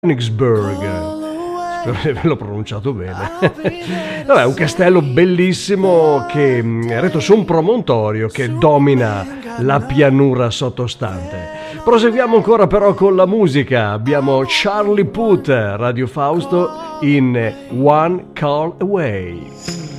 Königsberg. Spero di averlo pronunciato bene. Vabbè, un castello bellissimo che è retto su un promontorio che domina la pianura sottostante. Proseguiamo ancora però con la musica. Abbiamo Charlie Puth, Radio Fausto in One Call Away.